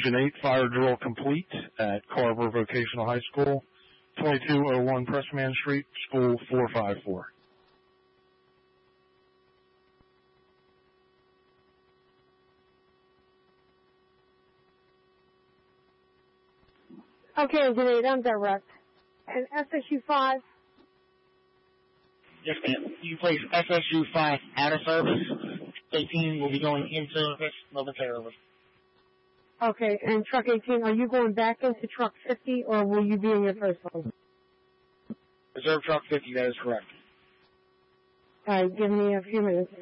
Engine 8 fire drill complete at Carver Vocational High School, 2201 Pressman Street, School 454. Okay, Engine 8, I'm direct. And SSU 5? Yes, ma'am. You place SSU 5 out of service. 18 will be going in service momentarily. Okay, and Truck 18, are you going back into Truck 50, or will you be in your first one? Reserve Truck 50, that is correct. All right, give me a few minutes.